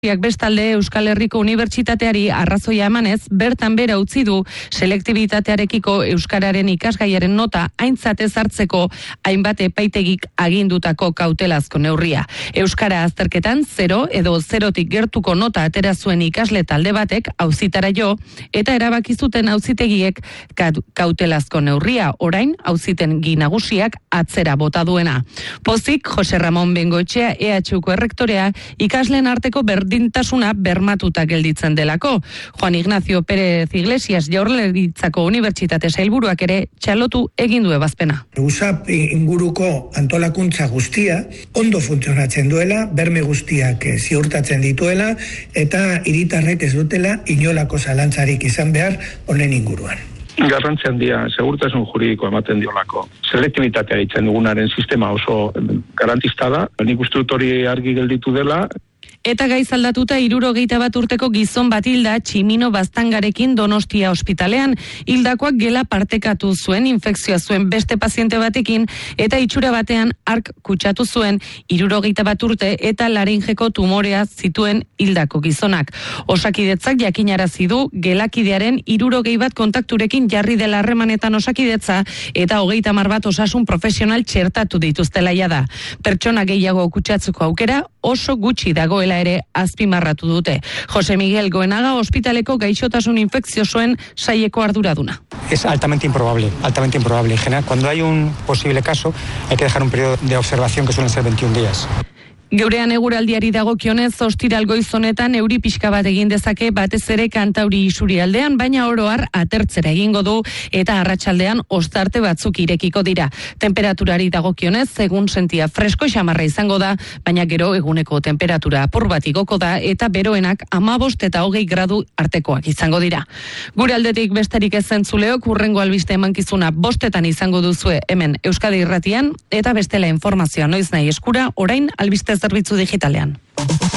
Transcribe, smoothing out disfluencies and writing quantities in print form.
Bestalde Euskal Herriko Unibertsitateari arrazoia emanez, bertan bera utzi du selektibitatearekiko euskararen ikasgaiaren nota aintzat ez hartzeko hainbat epaitegik agindutako kautelazko neurria. Euskara azterketan 0 edo 0tik gertuko nota atera zuen ikasle talde batek auzitara jo eta erabaki zuten auzitegiek kautelazko neurria, orain auzitegi nagusiak atzera bota duena. Pozik Jose Ramon Bengoetxea EHUko errektorea ikasleen arteko berdintasuna bermatuta gelditzen delako. Juan Ignacio Pérez Iglesias Jaurlaritzako Unibertsitate sailburuak ere txalotu egin du ebazpena. USAP inguruko antolakuntza guztia ondo funtzionatzen duela, berme guztiak ziurtatzen dituela eta hiritarrek ez dutela inolako zalantzarik izan behar honen inguruan. Garrantzi handia, segurtasun juridiko ematen diolako. Selektibitatea ditzen dugunaren sistema oso garantista da. Nik uste dut hori argi gelditu dela. Eta gaiz aldatuta 61 urteko gizon bat hilda Tximino Baztangarekin Donostia ospitalean. Hildakoak gela partekatu zuen, infekzioa zuen beste paziente batekin eta itxura batean ark kutsatu zuen 61 urte eta laringeko tumorea zituen hildako gizonak. Osakidetzak jakinarazi du gelakidearen 61 kontakturekin jarri dela harremanetan Osakidetza eta 30 bat osasun profesional txertatu dituztela jada. Pertsona gehiago kutsatzeko aukera oso gutxi dagoela ere azpimarratu dute. Jose Miguel Goenaga ospitaleko gaixotasun infekziosoen saileko arduraduna. Es altamente improbable. En general, cuando hay un posible caso, hay que dejar un periodo de observación que suelen ser 21 días. Geurean eguraldiari dagokionez, ostiral goiz honetan euri pixka bat egin dezake batez ere Kantauri isurialdean, baina oro har atertzera egingo du eta arratsaldean ostarte batzuk irekiko dira. Temperaturari dagokionez, egun sentia fresko xamarra izango da, baina gero eguneko temperatura apur bat igoko da eta beroenak 15 eta 20 gradu artekoak izango dira. Gure aldetik besterik ez zentzuleok, hurrengo albiste emankizuna 5 izango duzue hemen Euskadi Irratian eta bestela informazioa noiz nahi eskura orain albiste zerbitzu digitalean.